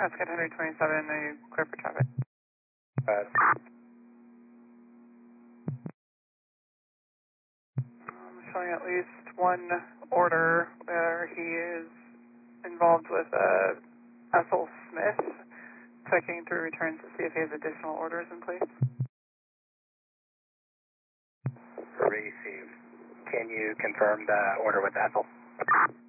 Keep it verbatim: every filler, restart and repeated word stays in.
Prescott one twenty-seven, are you clear for traffic? Uh, I'm showing at least one order where he is involved with uh, Ethel Smith, checking through returns to see if he has additional orders in place. Receive. Can you confirm the order with Ethel?